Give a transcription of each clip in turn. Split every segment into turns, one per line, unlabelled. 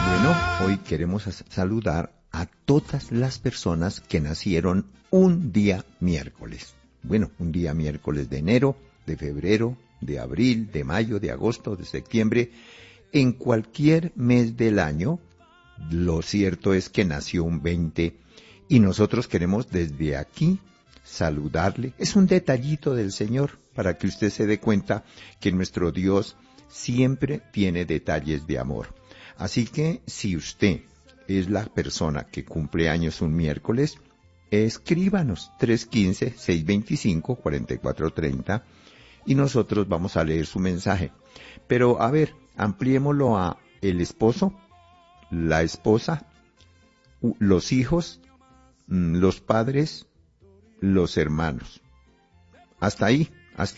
Bueno, hoy queremos saludar a todas las personas que nacieron un día miércoles. Bueno, un día miércoles de enero, de febrero, de abril, de mayo, de agosto, de septiembre, en cualquier mes del año. Lo cierto es que nació un 20 y nosotros queremos desde aquí saludarle. Es un detallito del Señor para que usted se dé cuenta que nuestro Dios siempre tiene detalles de amor. Así que si usted es la persona que cumple años un miércoles, escríbanos 315-625-4430 y nosotros vamos a leer su mensaje. Pero a ver, ampliémoslo a el esposo, la esposa, los hijos, los padres, los hermanos. Hasta ahí.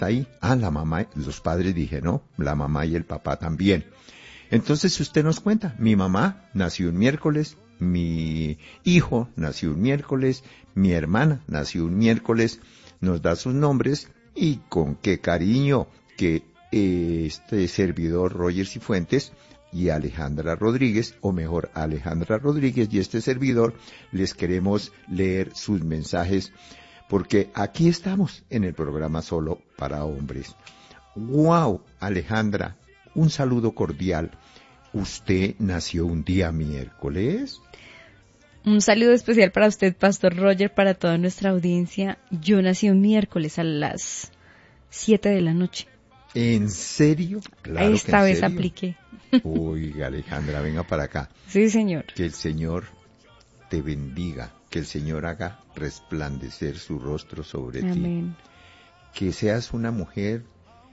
La mamá, los padres dije, no, la mamá y el papá también. Entonces usted nos cuenta, mi mamá nació un miércoles, mi hijo nació un miércoles, mi hermana nació un miércoles, nos da sus nombres y con qué cariño que este servidor Roger Cifuentes y Alejandra Rodríguez, o mejor Alejandra Rodríguez y este servidor, les queremos leer sus mensajes porque aquí estamos en el programa Solo para Hombres. ¡Wow, Alejandra! Un saludo cordial. ¿Usted nació un día miércoles?
Un saludo especial para usted, Pastor Roger, para toda nuestra audiencia. Yo nací un miércoles a las 7 de la noche.
¿En serio? Claro
Esta
que en
vez
serio.
Apliqué.
Oiga, Alejandra, venga para acá.
Sí, señor.
Que el Señor te bendiga, que el Señor haga resplandecer su rostro sobre
Amén.
ti. Que seas una mujer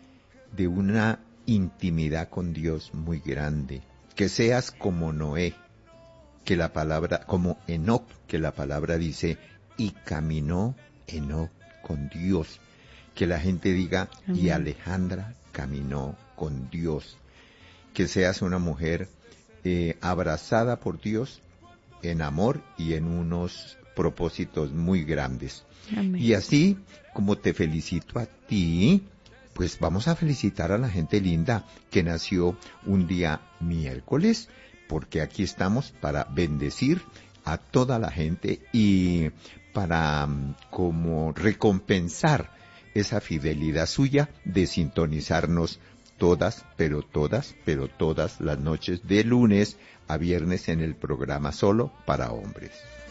de una intimidad con Dios muy grande, que seas como Noé, que la palabra, como Enoc, que la palabra dice, y caminó Enoc con Dios, que la gente diga,
Amén.
Y Alejandra caminó con Dios, que seas una mujer abrazada por Dios en amor y en unos propósitos muy grandes.
Amén.
Y así como te felicito a ti, pues vamos a felicitar a la gente linda que nació un día miércoles, porque aquí estamos para bendecir a toda la gente y para como recompensar esa fidelidad suya de sintonizarnos todas las noches de lunes a viernes en el programa Solo para Hombres.